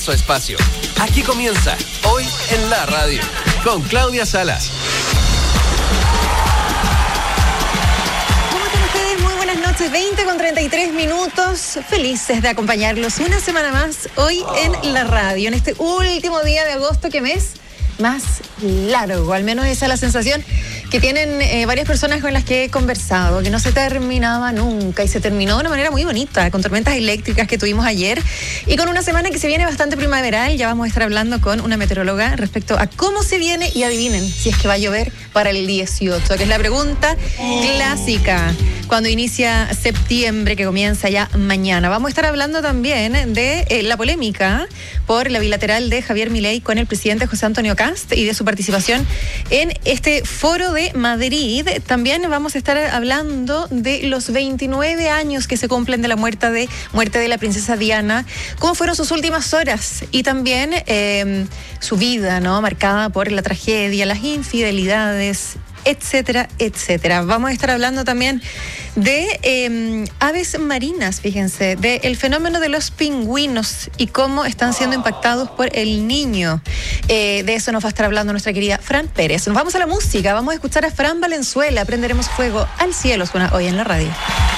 Su espacio. Aquí comienza Hoy en la Radio con Claudia Salas. ¿Cómo están ustedes? Muy buenas noches, 20:33. Felices de acompañarlos una semana más hoy en la radio, en este último día de agosto. ¿Qué mes más largo? Al menos esa es la sensación que tienen varias personas con las que he conversado, que no se terminaba nunca y se terminó de una manera muy bonita, con tormentas eléctricas que tuvimos ayer y con una semana que se viene bastante primaveral. Ya vamos a estar hablando con una meteoróloga respecto a cómo se viene y adivinen si es que va a llover para el 18, que es la pregunta clásica cuando inicia septiembre, que comienza ya mañana. Vamos a estar hablando también de la polémica por la bilateral de Javier Milei con el presidente José Antonio Kast y de su participación en este foro de Madrid. También vamos a estar hablando de los 29 años que se cumplen de la muerte de la princesa Diana, cómo fueron sus últimas horas y también su vida, ¿no?, marcada por la tragedia, las infidelidades, etcétera, etcétera. Vamos a estar hablando también de aves marinas, fíjense, del fenómeno de los pingüinos y cómo están siendo impactados por el Niño. De eso nos va a estar hablando nuestra querida Fran Pérez. Nos vamos a la música, vamos a escuchar a Fran Valenzuela, Prenderemos Fuego al Cielo, suena hoy en la radio.